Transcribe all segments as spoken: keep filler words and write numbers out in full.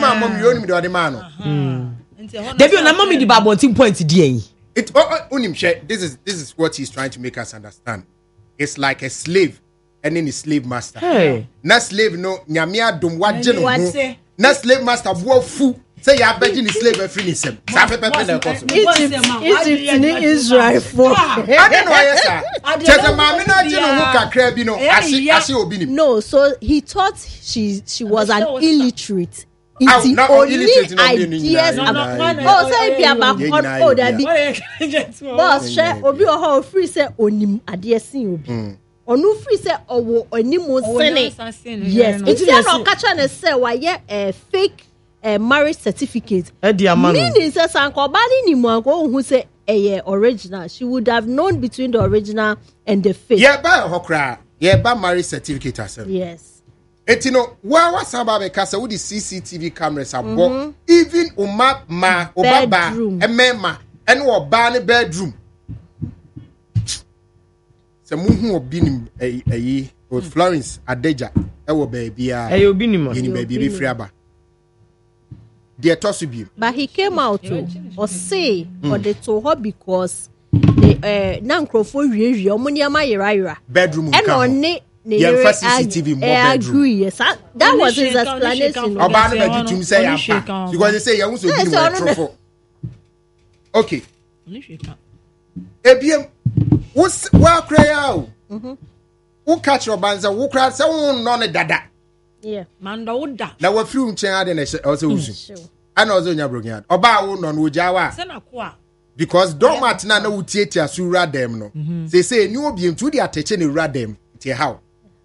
man mom you onim the man no Debbie na mom di babontin point di it onim share this is this is what he's trying to make us understand. It's like a slave and then a slave master. Hey. Na slave no nyame adom waje no ho. Na slave master bo fu say ya begging the slave free himself. Sa pepe na koso. Egypt in Israel for. I don't know yes sir. Tell ma me na je no ho kakra bi no asi asi obi ni. No, so he thought she she was an illiterate. It's the only ideas about oh say bia ba oh that be boss share obi o ho free say onim ade sin obi onu free say owo onimu sene yes it's no catch na say why a fake a marriage certificate meaning say sanko bali ni mu anko hu say eh original she would have known between the original and the fake yeah ba hokra yeah ba marriage certificate asem yes. Etino, wa wa samba be kasa with the C C T V cameras abo mm-hmm. even uma ma obaba emema ene oba ne bedroom. Se muhu obi ni eyi o Florence Adeja e wo baby a. E obi ni mo. Yeni baby be free aba. De tosu bi. But he came out to or say mm. or they told her because the eh na nkrofo wiewie omo ni ama yira yira. Bedroom nka. E no ne yeah, C C T V more bedroom. Yes, that was his explanation. Oba no be to say am because they say you want to be more trofo. Okay. Ebiem wo wa kra ya o. Mhm. Wo catch your banza wo kra say wo no ne dada. Yeah. Manda wo da. Na wo free unchen ade na also usu. Ana also nya broken oba wo no no jawa. Se na ko a. Because don't matter na wo tietia so ra dem no. Say say ni obiem to dey ateche ne ra dem. Tie how.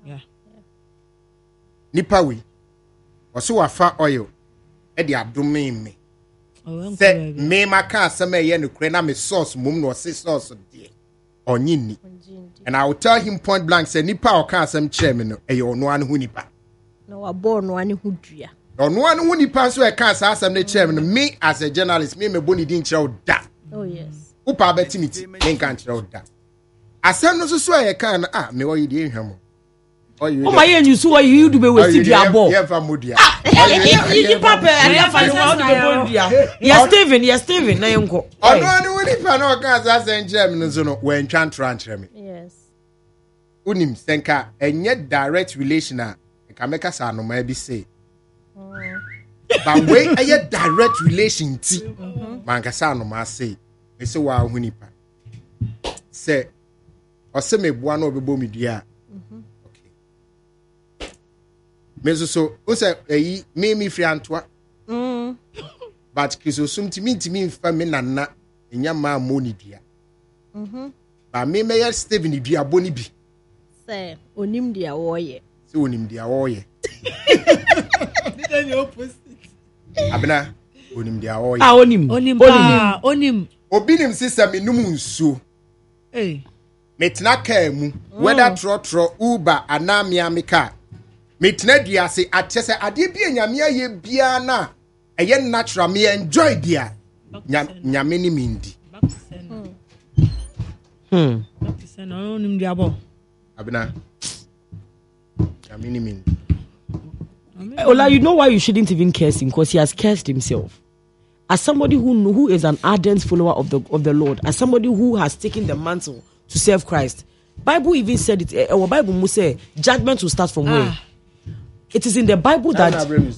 Nipa we waso wafa oil e de adome me se me maka asem e ye ne kure na me sauce mum no se sauce de onyini and I will tell him point blank say nipa o ka asem kire me no e ye ono an hu nipa na wa bo no an hu dua ono an hu nipa so e ka asem ne kire me no me as a journalist me me boni din kire o da oh yes upa betimiti me kan kire o da asem no so so e ka na ah me wo yi de nhwamo. Oh my you so why you do be with the abo. Yeah, famodia. You papa, I have found the Yeah, Steven, yeah, Steven, na yonko. Oh no, ani woni pa na o kan sa senjem no so no, we ntwa ntran kire me. Yes. Unim senka enye direct relation a ka meka sa no ma bi say. But we enye direct relation ti. Man ka sa no ma say. Me say wa hu nipa. Say o se me bua na obebo mi dua. Mezo so o say eyi me me free antoa mm but kiso sum timi timi fa me nana enya ma moni dia mhm ba me me ya Steven dua boni bi say onim dia wo ye say onim dia wo ye the opposite abena onim dia wo ye ah onim onim pa onim obi nim sister me num nsuo eh metna ka mu whether tro tro Uber anamia meka metna dua se atese ade bi anyame aye bia na eye natural me enjoy dia nyame ni mindi hmm bakse no nim dia bo abena nyame ni mindi. Ola, you know why you shouldn't even curse him, because he has cursed himself. As somebody who who is an ardent follower of the of the Lord, as somebody who has taken the mantle to serve Christ, Bible even said it. Our Bible must say judgment will start from ah. where. It is in the Bible that.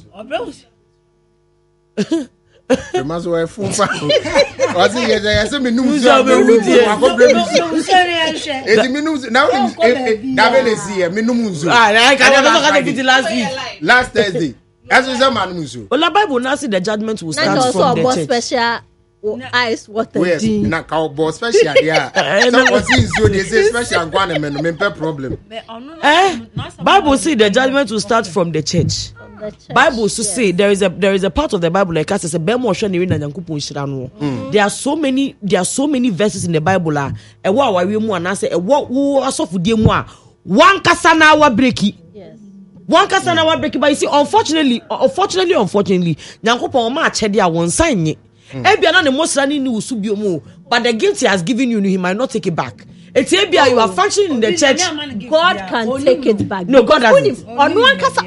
The man's wife full pa. Was it yes? I me num so me num. I go blame you. It me num now. David is here. Me num so. Ah, I can't get it last week. Last Thursday. As we say man num so. Well, the Bible now say the judgment will start from the church. Also, special ice water. Yes, na cowboy special. Yeah. So was in so they say special one men me problem. Eh? Bible say the judgment will start from the church. Bible so yes. say there is a there is a part of the Bible like as a bemo hwe ne na Nyankopon hira no. There are so many there are so many verses in the Bible ah e wo awawe mu anase e wo wo asofudie mu a one kasa na wa breki. Yes. One kasa na wa breki, but you see unfortunately unfortunately unfortunately Nyankopon ma achede a won sanye. E bia na ne mosra ni ni usu bio mu, but the guilt he has given you he might not take it back. Ethiopia, you are functioning in the church. God can take it back. No, God doesn't. No,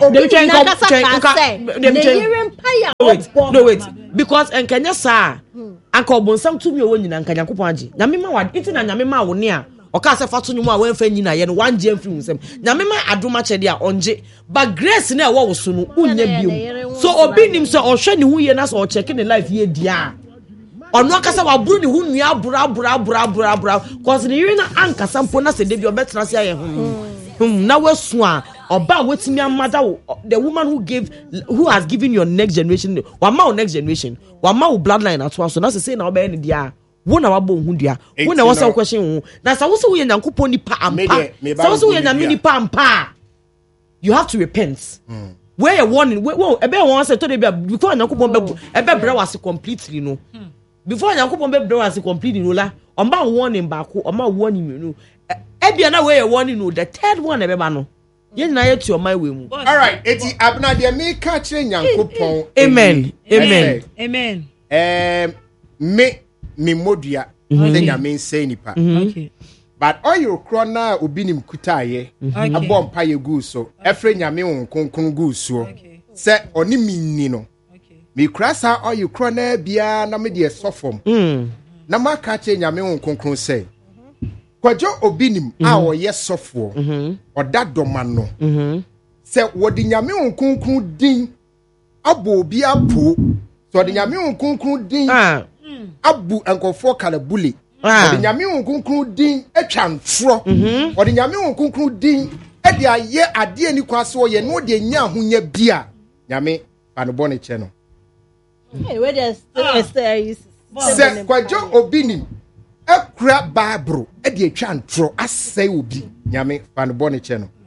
wait, no, wait. Because in Kenya, sir, Uncle Bonsam to me when in Kenya Kupaji. Namima, what eating and Namima near. Or Casa Fatunuma, when Fenina, and one gem from him. Namima, I do much idea on J. But Grace never was soon. So, obeying him, so, or shiny who and us or checking the life here, dear. Or no Casa Bruni, who we are bra bra bra bra bra. Cause the Irina Anka, some ponas, and your better say, hmm, now we're swan. Or about what's me mother, the woman who gave, who has given your next generation, one more next generation, one more bloodline as well. So that's the same now, Ben, dear. One hour bone, dear. When I was a question, that's also we and Uncle Pony Pam. Also, we and a mini pam pa. You have to repent. Where a warning, well, a bear once I told you before Uncle Pombe, a bear was completely no. Before Uncle Pombe was completely no, on my warning back, on my warning, you know. Ebiana way a warning, no, the third one, ever no. Yen na yet your my way. All right, eti abna de me ka kire Nyankopon. Amen. Amen. Amen. Um me me modua say nyame say nipa. Okay. But all your krona obi nim kutaye abom pa ye gu so. Efre nyame won konkon gu so. Se oni minni no. Okay. Me krasa all your krona bia na me de sofom. Mm. Na ma ka kire nyame won konkon say. Kwajo obinim a oye sofo oda doma no se wodi nyame onkunkun din abo obi apo so wodi nyame onkunkun din abu enkofo kalabule wodi nyame onkunkun din atwa ntro wodi nyame onkunkun din e de aye ade ani kwaso oye no de nya ahonya bia nyame panobone che no hey where there's se kwajo obinim ekura Bible e de atwa ntro asai obi nyame fanbone che no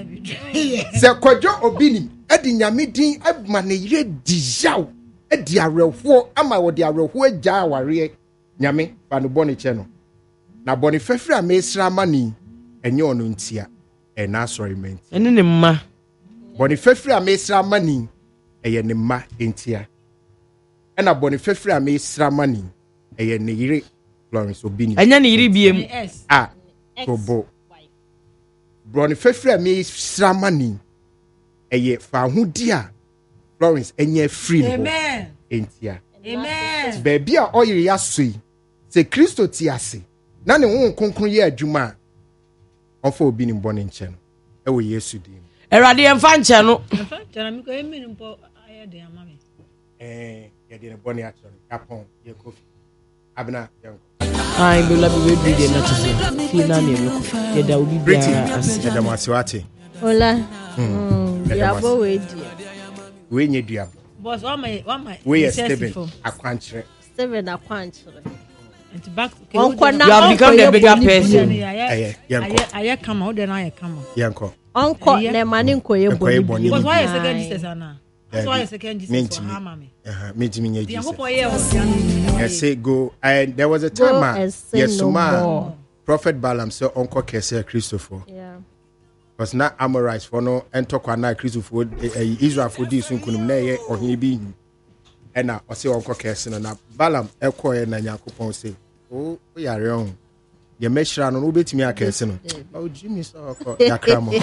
se kwajo obinim e de nyame din abma ne yire dijaw e de arefo ama wo de arefo agya aware nyame fanbone che no na bone fafiri a mesra mani enye ono ntia e na assoriment ene ne mma bone fafiri a mesra mani eye ne mma ntia e na bone fafiri a mesra mani eye ne yire Florence Obini. Anya ni yiri biem. Ah. Tobo. Broni fefre me sramani. Eye fa hudi a Florence enye free no. Amen. Entia. Amen. Baby a oyiri asoi. Se Kristo ti ase. Na ne won konkron ye adwuma. Ofo Obini mbone nche no. E wo Yesu din. Erade emfa nche no. Emfa nche na mi ko emi mpo aye de ama me. Eh, ye de bone atro. Yapon ye kofi. Abna yanko. I will love you with the natural. Fina ne ye da obi bia as ya da masiwate. Ola. Mm. Ya bo we di. We nye dua. Boss, what my what my we are Steven akwanchire. Steven akwanchire. And back you have become the bigger person. Aye, yanko. Aye kama, o de na aye kama. Yanko. Onko ne mani nkoye boni. Boss, why is second Jesus ana? That's why second Jesus for harm me. Uh-huh. Me to me Jesus. I say go. And there was a time uh, yes, no ma, Prophet Balaam said Uncle Kese Christopher. Yeah. Was not Amorites for no and talk on that Christopher Israel for this kunum na or he be. And now I say Uncle Kese na Balaam eko e na Yakupon say, oh we are wrong. Ye meshra no obeti me akese no. Oh Jimmy so yakramo.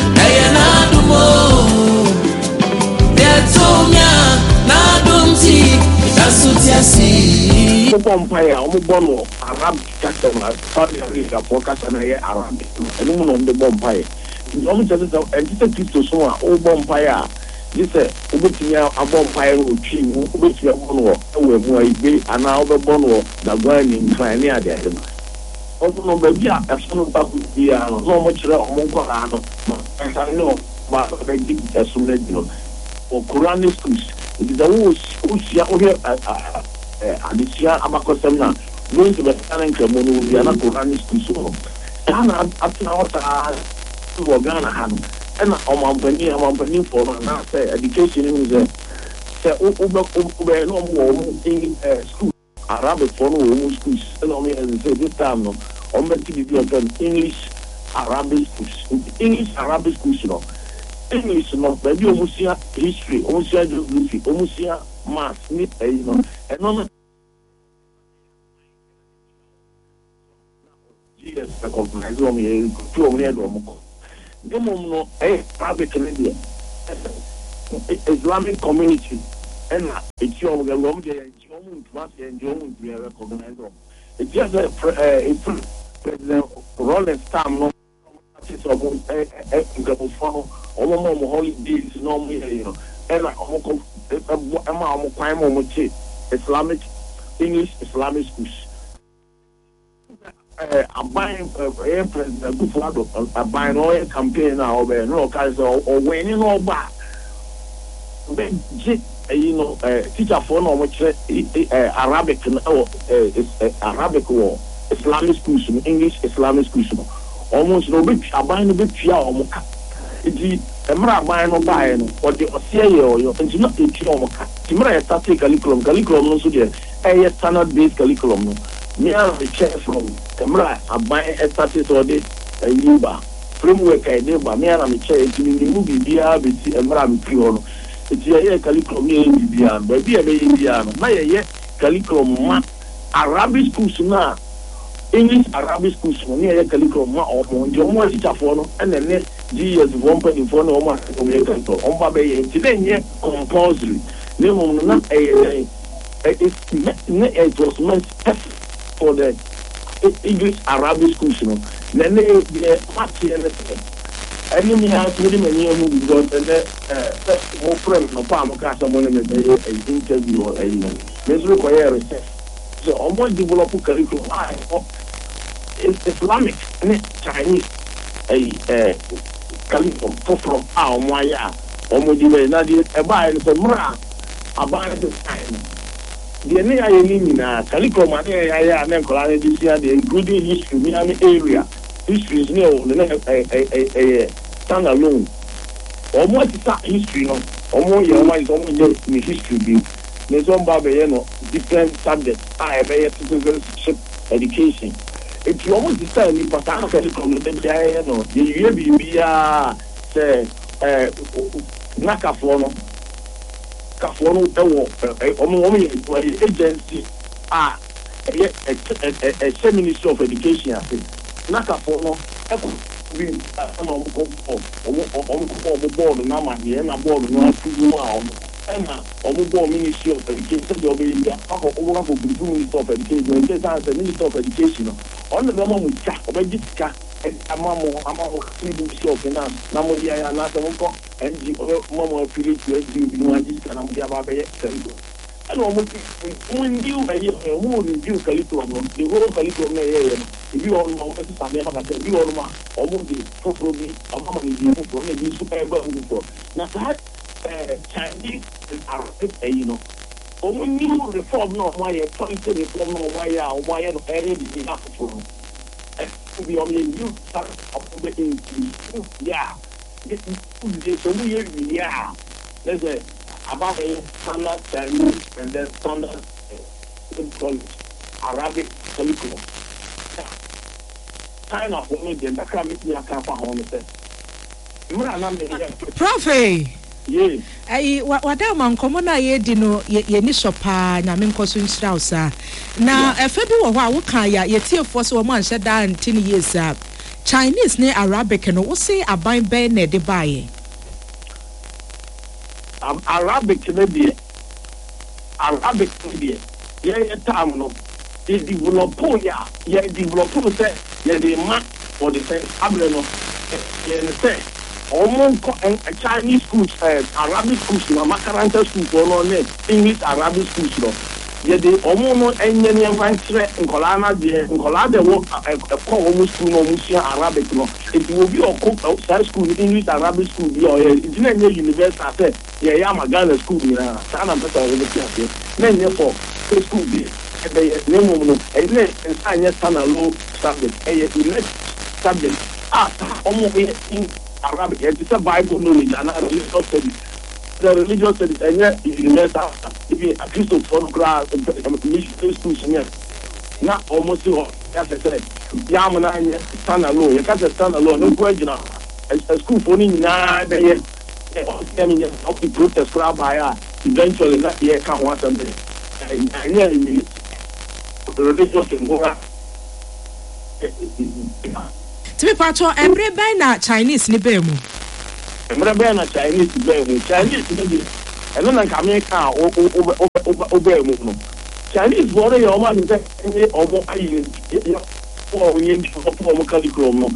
Bompire, Omobono, Arab customer, Saudi Arabia, Pocasana, Arab, and woman on the Bompire. The only chance of Antithesis to Soma, O Bompire. This is Ubetia, a Bompire, Chi, Ubetia Bono, who be an other Bono, the going in Crimea. Also, no baby, a son of Babu, no much Monco, and I know, but I did as soon as you know. Or Quranic schools. It is a who see over Alicia Amakosemna going to the Talent Mono, the other Quranic schools. Ghana up now to Ghana hand and on Company, on Company for now say education is a say Uber no more in school. Arabic for no schools. And only as say this time no on the English Arabic schools. English Arabic schools, you know. English no, baby, almost history, almost geography, almost math, you know, and no. Yes, recognize wɔn yɛ kutu wɔn yɛ dɔm kɔ ne mu no ɛyɛ Arabic ne deɛ Islamic community ɛna eti wɔn gɛ wɔn deɛ nti wɔn ntoma deɛ nti wɔn ntoma recognize wɔn eti yɛ sɛ ɛɛ president Rollins tam no ati sɛ wɔn ɛɛ ɛɛ nkabofo no wɔn mo wɔn holidays na wɔn yɛ yɛ no ɛna wɔn kɔ ɛma wɔn kwan ma wɔn kye Islamic English Islamic schools. Aban ɛyɛ president Akufo-Addo aban na ɔyɛ campaign na ɔbɛyɛ na ɔka sɛ ɔwɛni na ɔba bɛgye ɛyi no teacherfoɔ na ɔmo kyerɛ Arabic na ɛwɔ Arabic wɔ Islamic schools no English Islamic schools no ɔmo nso na ɔbɛtwa aban no bɛtua ɔmo ka nti mmerɛ aban no baeɛ no ɔde ɔseɛ yɛ ɔyɔ nti na ɛtua ɔmo ka nti mmerɛ yɛ start curriculum curriculum no nso deɛ ɛyɛ standard based curriculum no me and the chair from Camera, I buy a status or this a Yuba framework I did, but me and the chair to the movie Bia, Betty, and Ram Pion. It's a curriculum in Indian, but be a Indian. My yet curriculum Arabic schools now, English Arabic schools, near a curriculum or more teacher for and then next G years one point in front of my community on Baby, today, yet compulsory. No, not a it was meant for the English Arabic schools, you know. Then they they party and any me has really many of them because then uh more friends no palm cast someone in the interview or you know. Let's require research. So almost develop curriculum is Islamic and Chinese a curriculum from our Maya almost the a buy and mura about the time. The only I mean, curriculum, I am calling this year, the including history, Miami area. History is no a standalone. Almost it's not history, no. Almost your mind is almost in history. There's one Barbarian, different subjects. I have a citizenship education. If you almost decide me, but I'm curriculum, then I know. You be a say, Nakafono. For no agency ah a Ministry of Education. Naka for no board nama here na board no and Ministry of Education the Ministry of Education Minister of Education on the moment with Chat Amamo Amamo Ministry of Finance Namodia Natamoko and the Momo affiliate to S D and Amdia and almost when you a more review curriculum, the whole curriculum if you all know what is you all know almost the probably a moment from the super before. Now that Chinese and Arabic, you know, only new reform no why a policy reform no why a why an area is enough for we only new start of the English. Yeah. So we yeah. Let's say about a standard Chinese and then standard uh, Arabic curriculum. Kind of only the academic year can find it. Prophet. Yes. Ai wada man komo na ye di no ye ni sopa nyame nkoso nhyira usa na efe bi wo ho a wo kan ya ye tiefo so wo man hye da ntini yes a Chinese ne Arabic no wo say aban ben na de bae um, Arabic ne de Arabic ne de ye ye tam no they develop ya ye develop say ye de ma for the say abre no ye ne say almost a Chinese schools, uh, Arabic schools, no, Makaranta schools, no, no, English Arabic schools, no. Yeah, they almost any any adventure in Colana, the in Colana, work a call almost school, no, Musia Arabic, no. It will be a cook outside school, English Arabic school, yeah, it's not a university. I said, yeah, yeah, my Ghana school, you know, Sana better over the place. Then therefore, school be a name of a less and sign yet Sana low subject, a elect subject. Ah, almost in Arabic, it's a Bible knowledge and religious studies. The religious studies, and yet, if you met up, if you a piece of photograph, missionary schools, not almost all, as I said, Yamana, stand alone, you can't stand alone, no question. A school for me, nah, they have the protest crowd by eventually, not yet, can't want something. And yeah, the religious and go Timi pato every by na Chinese ni be mu. Every by na Chinese be mu. Chinese ni be. Eno na kame ka o o o o be mu no. Chinese bore yo ma ni say ni omo ayi yo o yin ko po mo curriculum no.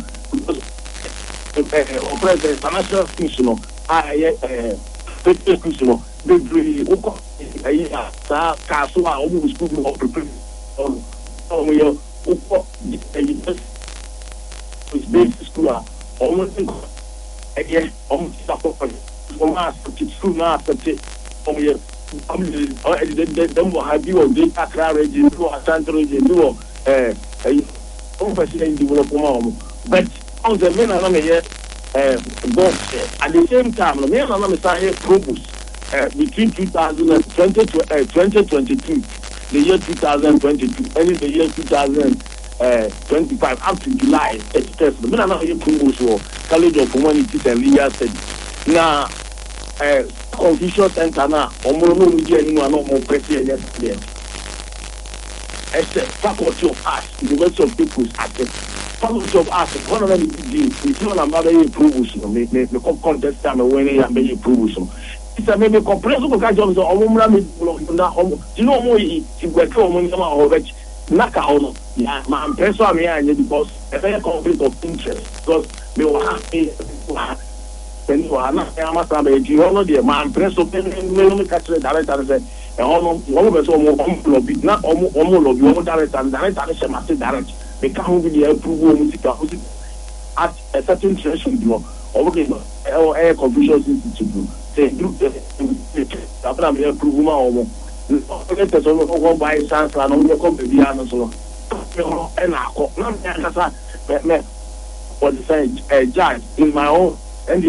Eh o president international schools no. Ah eh eh schools no. Be be o ko ayi sa ka so a o mu school no prepare. Oh oh yo o ko ayi is basic school a almost again almost support for mass to school na accept um ye um the them will have you the Accra region to Asante region to eh um president development but on the men na me here eh go at the same time no me na me say probus eh between two thousand twenty to uh, twenty twenty-two the year two thousand twenty-two and the year two thousand Uh, twenty-five up to July thirty-first. But I'm not here to go College of Humanities and Legal Studies. Now, uh, Confucius Center now, I'm going to do anyone no more pressure yesterday. It's the Faculty of Arts, University of People's Arts. Faculty of Arts, one of them is if you want to improve, me me me contest time when I am improve. It's a maybe comprehensive job. So I'm going to do you know more. If we go on the Naka ono, yeah, my impression I mean because a very conflict of interest because they were happy when you are not a master of you know the my impression when we catch the director and say, oh no, one person more lobby, not almost lobby, one director and director is a master director. They can't be the approval music at a certain threshold, you know, over air confusion institute. They do after I'm here approval almost. Let us all buy sans and only come to the answer. And I call not what to say a judge in my own and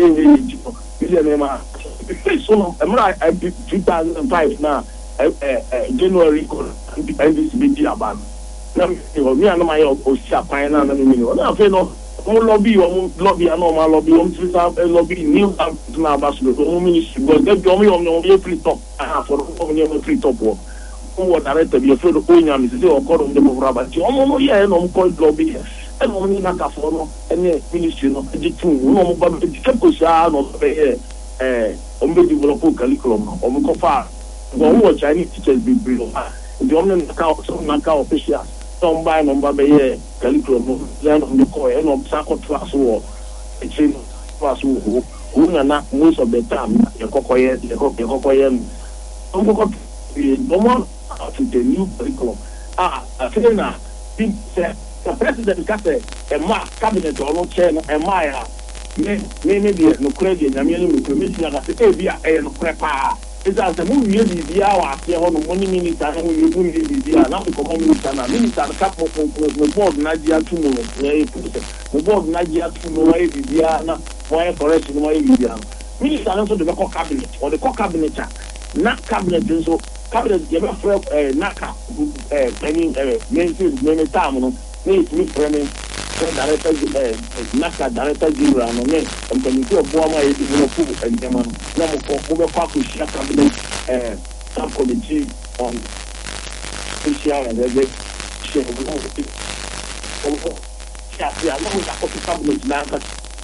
the so I'm right at two thousand five now, January and this be about. Now, me and my Osha Pina and me. Mo lobby o lobby ano ma lobby o three thousand lobby new na ambassador o ministry go get o me o me free top ah for o me free top o o director bi so o nya me say o ko do mo braba ti o mo ye no mo ko lobby e no me na ka for no ene ministry no e tu no mo ba di ke ko sha no be eh o me develop curriculum no o mo ko fa go wo Chinese teachers bi bi no di o me na ka so na ka official some by number be curriculum then on the core and on sacred class war it's in class who who na most of the time you kokoye you kokoye um go no more to the new curriculum ah I say na the president ka say e ma cabinet or no chair no e ma ya me me me be no credit na me no commission ka say e bia e no prepare it's as the movie is the hour here on one minute and we will be the now we come minister na minister ka po board na dia tu no e po board na dia tu no e bia na why correct no e bia minister no so the cabinet or the cabinet na cabinet so cabinet dey for eh naka eh any eh main time no me me friend director eh naka director general no me am committee of boama e dey no fu and dem no na mo ko mo kwa ko share cabinet eh some committee on social and the share no oh yeah yeah no we got to cabinet na ka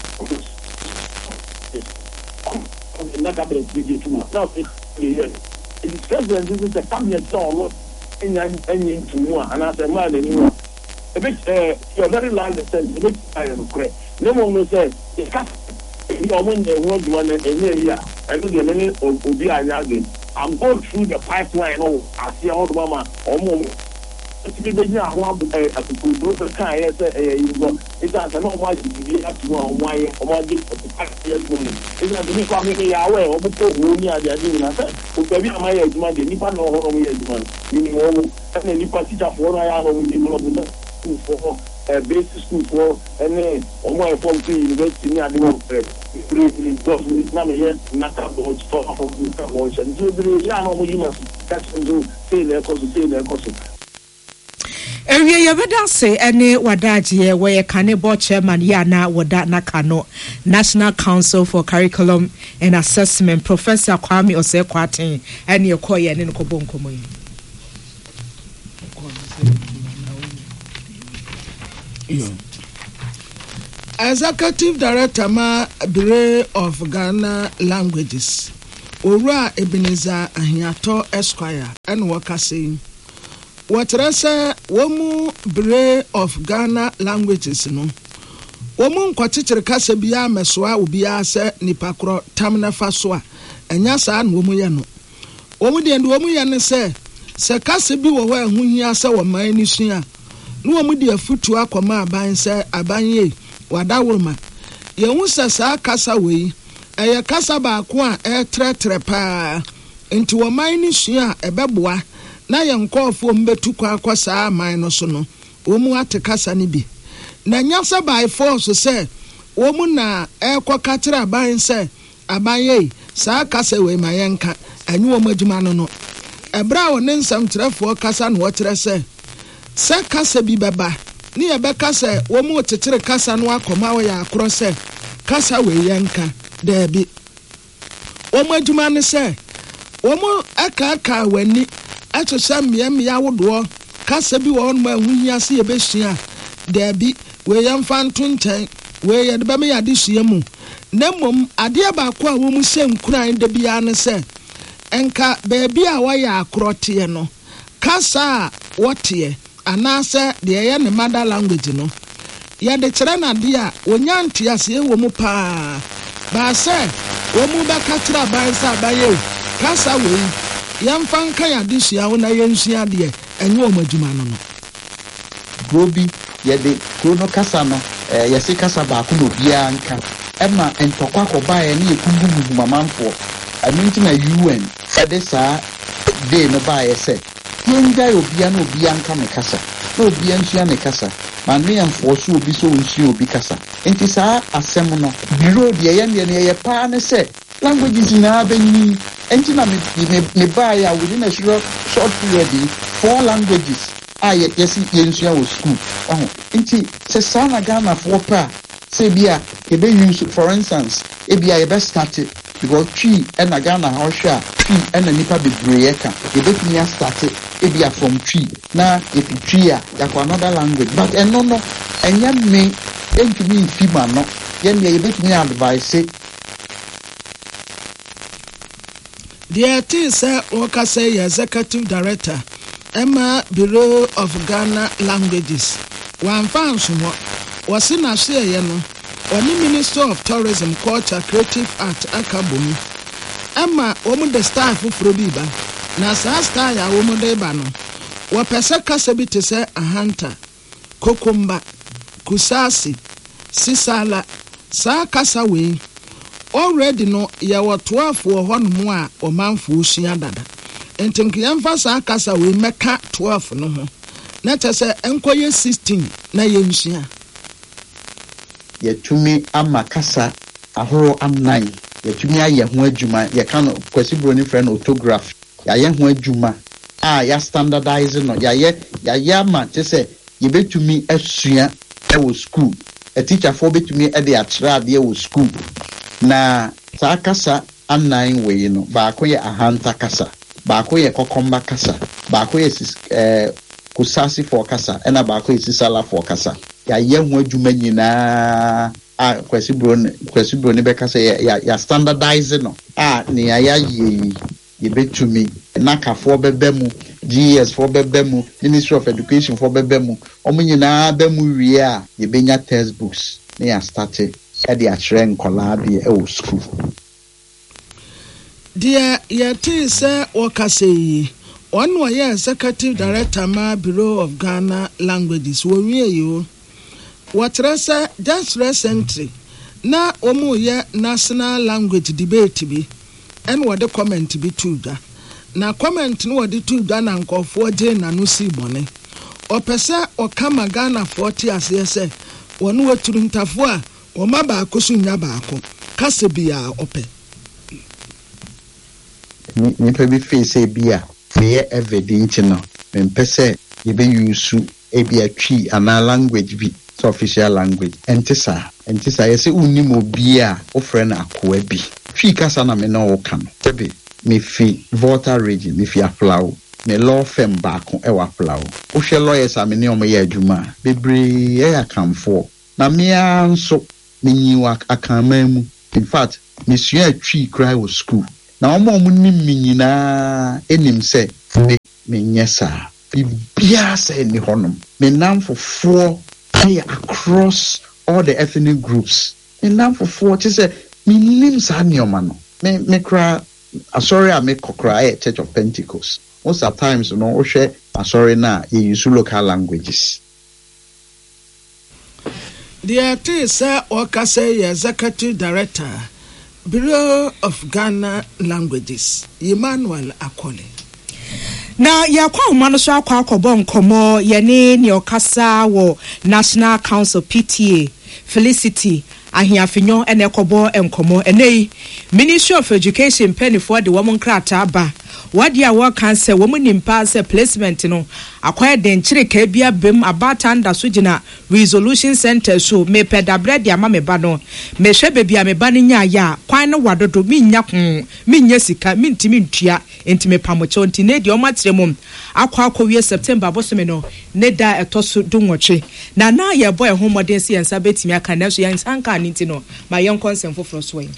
na cabinet dey too much now the president is the cabinet so in any into one and as a man anymore a bit uh you're very loud sense a bit I am correct no one say the cat you are when the world one and area I know the many will be again I'm going through the pipeline oh I see all the mama or more it's be the now one uh at the do kind yes eh you go it's not no why you have to one why or why this yes money it's not me come here ya we o ko wo ni ade ade na say o be am ya ejuma de nipa na ohoro mo ya ejuma ni mo wo na nipa teacher for na ya no we develop for a basic school for any or more from the university ni ade mo really does na me here na ka do for for the watch and do the ya no mo yi ma catch do say le ko say le ko Ewie yebeda se ene wadaje we kane board chairman yana wada nakano National Council for Curriculum and Assessment Professor Kwame Osekwaten ene yekoye ne ko bonkomo yi Yeah. Executive Director ma Bureau of Ghana Languages Owura Ebenezer Ahiato Esquire and Wakase Watrese Womu Bureau of Ghana Languages no Womu nkwachichiri kasa biya mesoa ubia se nipakro tamna fasoa enya saa na womu ye no womu de ndo womu ye ne se se kasa bi wo ho ehunhia se wo man ni sua no womu de afutu akoma aban se aban ye wadawurma ye hu se saa kasa wei eye kasa ba ko a e tretre pa enti wo man ni sua ebeboa na ye nkofo mbetu kwa akosa man no so no womu ate kasa ni bi na nyasa by force say womu na ekọ katra aban say aban ye saa kasa we mayenka anyi wo madwuma no no ebra wo ne nsam trefo kasa no wotre say se kasa bi beba ni ye be kasa womu tetere kasa no akoma wo ya akro say kasa we yenka da bi wo madwuma ne say womu aka aka wani ato sam ye me ya wodo kasa bi wo no ma huhia se ye be hia da bi we yam fanto nten we ye de ba me yade sua mu na mom ade ba ko a wo mu se nkuran de bia ne se enka baabi a wa ya akrote no kasa wote ana se de ye ne mother language no ye de kire na de a onyanti ase wo mu pa ba se wo mu ba katra ban sa ba ye kasa we yam fanka ya de sua wo na ye nsua de enye wo madwuma no no Gobi yede krono kasa no eh yesi kasa ba ko no bia nka ema entokwa ko ba ye ne yekungugu mamanfo aminti na U N ede saa de no ba ye se yenga obia na obia nka me kasa na obia nsua ne kasa ma ne yamfo so obi so nsua obi kasa enti saa asem no biro de ye ne ye pa ne se languages na benyi enti na me me ba ya within a short short period four languages aye yesi yensua wo school oh nti se sana Ghana for pa se bia e be use for instance e bia e be start because tree and na Ghana how sure tree and na nipa bebree ka e be tumi start e bia from tree na e tree a ya kwa another language but eno no enya me entumi fima no ye ne e be tumi advice the thing say Oka say executive director Emma Bureau of Ghana Languages. One fans was in a share, you know, or the Minister of Tourism, Culture, Creative Art, Akabumi. Emma, woman the staff of Probiba, Nasa star, ya woman de bano. Wa pesa kasabi to say a hunter, Kokumba, Kusasi, Sisala, Sa Kasawe. Already no, ya were twelve for one more or man for Shiadada. Entinki yamfasa akasa we meka twelve no ho na tese enkoye sixteen na yenhia yetumi amakasa ahoro am nine yetumi aye ho adwuma ye kan kwasibro ni friend autograph ya ye ho adwuma ah ya standardize no ya ye ya ye ama tese ye betumi asua e wo school a teacher for betumi e de atra de wo school na sa akasa am nine we no ba ko ye ahanta kasa baako ye kokomba kasa baako ye eh kusasi for kasa ena baako ye sisala for kasa ya ye ho adwuma nyina a kwasibro kwasibro ne be kasa ya ya standardize no a ne ya ya ye ye betumi na kafo bebemu G S for bebemu Ministry of Education for bebemu omo nyina bemu wie a ye benya textbooks ne ya start e de a trend nkola de e wo school. Dear Yati say Wakase, one way executive director ma Bureau of Ghana Languages. Wo wie you what resa just recently na omu ye national language debate bi and what the comment bi too da na comment no what the two da na nkofo je na no si bone opese okama Ghana forty ase se wonu waturu ntafo a o ma ba akoso nya ba ako kase bia ope nipa bi face bia me evidence no mpese ye be use e bia twi ana language bi so official language entisa entisa yese unimo bia o friend akoa bi twi kasa na me no wo kan tebe me fi Volta region me fi aflawo me law firm baako ewa plawo wo hwe lawyers a me ne omo ye adwuma bebre e akamfo na me anso menyi wa akamamu in fact me sua atwi cry wo school na omo omo nim me nyina enim se me menyesa bibia se ni honom me nam for four across all the ethnic groups me nam for four ti say me nim sa nioma no me me cry sorry I make cry at Church of Pentecost. Most of times, you know, share sorry na you use local languages. The artist Oka say executive director, Bureau of Ghana Languages, Emmanuel Akole. Na ya kwa umano so akwa akobo nkomo ye ne ne okasa wo National Council P T A Felicity ahiafinyo ene kobo enkomo enei Ministry of Education penny for the woman krata ba wadi a work can say woman nimpa say placement no akwa den chire ka bia bem abata nda so gina resolution center so me pedabre dia ma me ba no me hwe bebia me ba ne nya ya kwan no wadodo mi nya kun mi nya sika mi ntimi ntua ntimi pamocho nti ne di o matere mum akwa akwa September bosome no ne da etoso dunwoche na na ye boy homodin si ensa betimi aka na so yan sanka nti no ma yen consent for so way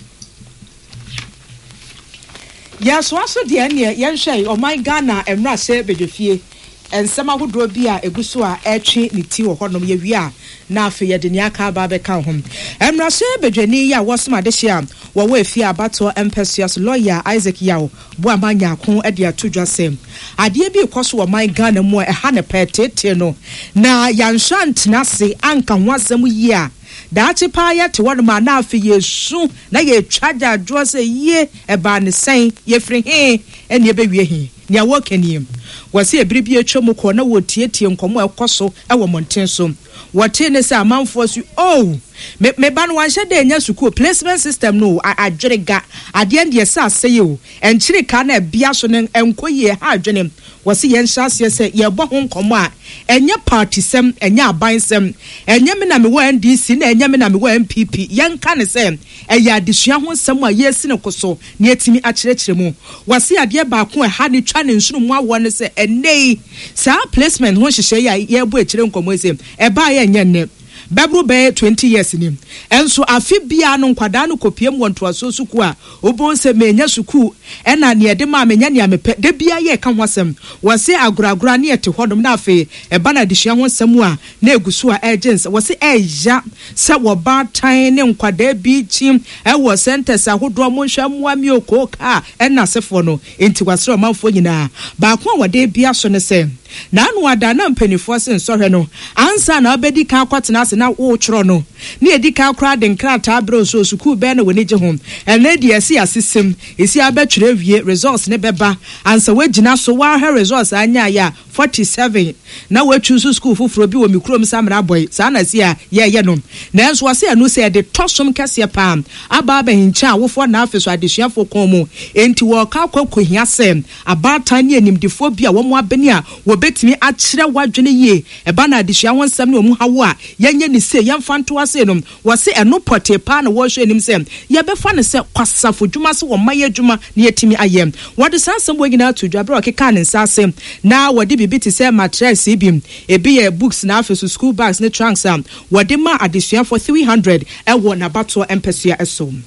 ya so aso de ne yen hwe o my Ghana emra se bedwefie ensema hodo bi a eguso a etwe ne ti wo honom ye wi a na afi ye de ne aka ba be kan hom emra se bedwani ya wosoma de hye a wo wa afi abato empesius lawyer Isaac Yaw bo amanya ko e de atodwasem ade bi koso wo my Ghana mu e ha ne petete no na yanhwa ntena se anka ho asem yi a daati pa ya te wonu ma na afi yesu na ye twaja adwo se ye e ba ne sen ye firi he ene be wie he nia wo kaniem wase ebiribi atwam ko na wo tietie nkomo ekoso e wo monten so wote ne se amanfo so oh me me ba no wanhye de nya suku placement system no adwerega ade ande se aseye o enchiri ka na bia so ne enkoye ha adwene wase ye nhyase se ye bo ho nkomo a enye party sem enye abansem enye me na me wo N D C na enye me na me wo M P P yen ka ne se eye adesua ho sem a ye si ne koso na etimi akyerɛkyerɛ mu wase ade ba ko e ha ne twa ne nsuru mu awo ne se enei sa placement ho hyehyɛ ya ye bo ekyerɛ nkomo ese e ba ye enye ne Bebru be twenty years ni enso afi bia no nkwada no kopiem wonto aso suku a obon se menya suku ena ne de ma menya ne amepe de bia ye ka hwasem wose aguragura ne ete hodom na afi e bana de hia hwasem a na egusu a agents wose eja se wo ba tan ne nkwada bi chim e wo centers ahodo mo hwa mo ami okoka ena sefo no enti wasre o manfo nyina ba ko wode bia so ne se na anu ada na mpanifo se nsohwe no ansa na obedi ka kwatena se na wo twro no ne edika kra de nkrata bro so suku be na woni je ho ene de esi asisem esi abetwere wie results ne beba ansa wagina so wa ha results anya ya forty-seven na watchu so school fufuro bi wo mikrom samra boy sa na si a ye ye no na enso wase anu se de tosom kase pa aba ba hincha wofo na afeso adesuafo kon mu enti wo ka kwakohia sem abatan ne animdifo bi a wo mo abeni a wo betimi akyere wadwene ye e ba na adesua won sam ne wo mu hawo a yenye ni se yemfa nto ase no wase eno pote pa na wo hwe enim se ye befa ne se kwasafo dwuma se wo maye dwuma ne yetimi ayem wode sansem wo gina to dwabra okeka ne nsase na wode bibi ti se mattress ibim ebi ye books na afeso school bags ne trunks am wode ma adesua for three hundred e wo na bato empesua esom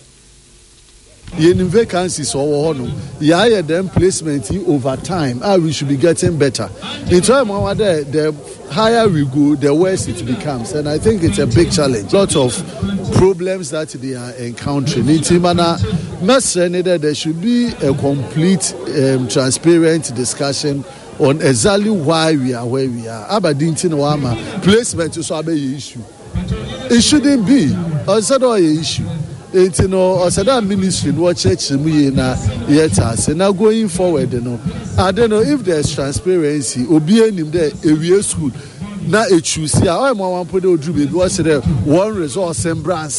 yen vacancies or no yeah yeah them placement over time ah we should be getting better in time our there the higher we go the worse it becomes and I think it's a big challenge lots of problems that they are encountering in Timana that there should be a complete um, transparent discussion on exactly why we are where we are abadintin wama placement is so be issue it shouldn't be also a issue. It's no or that ministry no church mu na yet as now going forward no I don't know if there's transparency obi enim there ewie school na echusi a o mo wan put odru be was there one resource and branch